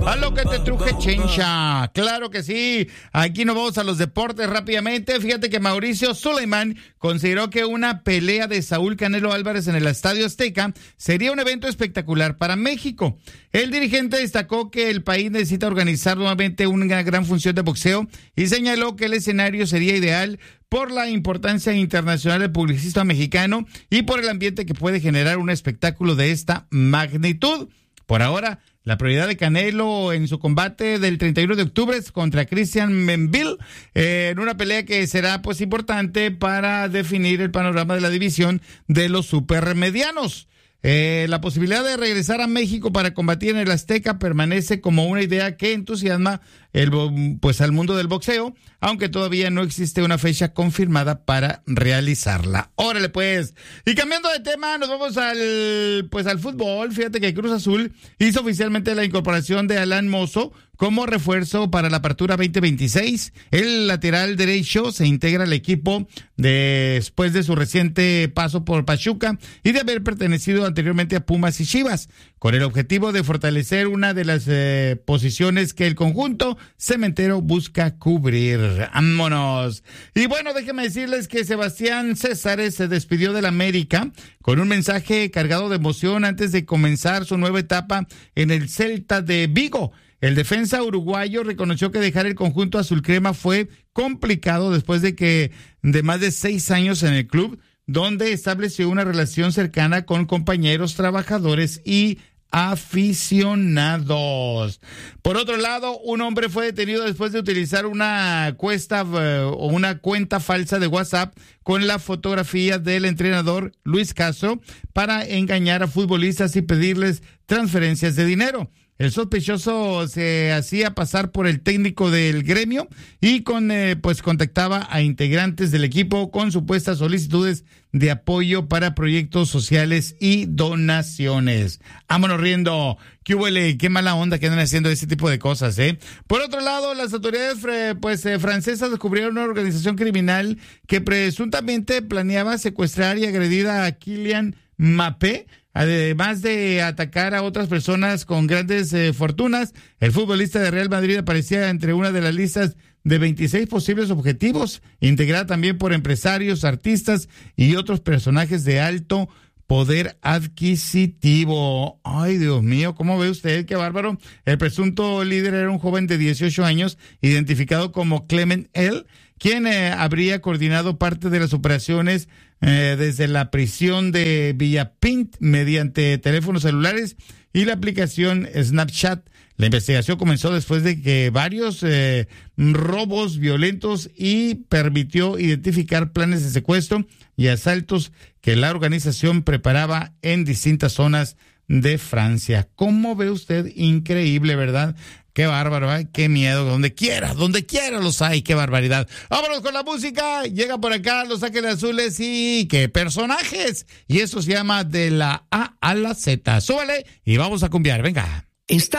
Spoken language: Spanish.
A lo que te truje, chencha. Claro que sí. Aquí nos vamos a los deportes rápidamente. Fíjate que Mauricio Sulaimán consideró que una pelea de Saúl Canelo Álvarez en el Estadio Azteca sería un evento espectacular para México. El dirigente destacó que el país necesita organizar nuevamente una gran función de boxeo y señaló que el escenario sería ideal por la importancia internacional del publicista mexicano y por el ambiente que puede generar un espectáculo de esta magnitud. Por ahora, la prioridad de Canelo en su combate del 31 de octubre es contra Christian Menville, en una pelea que será pues importante para definir el panorama de la división de los supermedianos. La posibilidad de regresar a México para combatir en el Azteca permanece como una idea que entusiasma al mundo del boxeo, aunque todavía no existe una fecha confirmada para realizarla. Órale pues. Y cambiando de tema, nos vamos al fútbol. Fíjate que Cruz Azul hizo oficialmente la incorporación de Alan Mozo como refuerzo para la apertura 2026. El lateral derecho se integra al equipo después de su reciente paso por Pachuca y de haber pertenecido anteriormente a Pumas y Chivas, con el objetivo de fortalecer una de las posiciones que el conjunto cementero busca cubrir. ¡Vámonos! Y bueno, déjenme decirles que Sebastián Césares se despidió del América con un mensaje cargado de emoción antes de comenzar su nueva etapa en el Celta de Vigo. El defensa uruguayo reconoció que dejar el conjunto azul crema fue complicado después de más de 6 años en el club, donde estableció una relación cercana con compañeros, trabajadores y aficionados. Por otro lado, un hombre fue detenido después de utilizar una cuenta falsa de WhatsApp con la fotografía del entrenador Luis Castro para engañar a futbolistas y pedirles transferencias de dinero. El sospechoso se hacía pasar por el técnico del gremio y contactaba a integrantes del equipo con supuestas solicitudes de apoyo para proyectos sociales y donaciones. Vámonos riendo. ¿Qué huele? Qué mala onda que andan haciendo ese tipo de cosas, ¿eh? Por otro lado, las autoridades francesas descubrieron una organización criminal que presuntamente planeaba secuestrar y agredir a Kylian Mbappé. Además de atacar a otras personas con grandes fortunas, el futbolista de Real Madrid aparecía entre una de las listas de 26 posibles objetivos, integrada también por empresarios, artistas y otros personajes de alto poder adquisitivo. Ay, Dios mío, ¿cómo ve usted? Qué bárbaro. El presunto líder era un joven de 18 años, identificado como Clement L., quien habría coordinado parte de las operaciones desde la prisión de Villapint mediante teléfonos celulares y la aplicación Snapchat. La investigación comenzó después de que varios robos violentos y permitió identificar planes de secuestro y asaltos que la organización preparaba en distintas zonas de Francia. ¿Cómo ve usted? Increíble, ¿verdad? Qué bárbaro, ¿eh? Qué miedo, donde quiera los hay, qué barbaridad. Vámonos con la música, llega por acá Los Ángeles Azules y qué personajes. Y eso se llama De la A a la Z. Súbale y vamos a cumbiar, venga.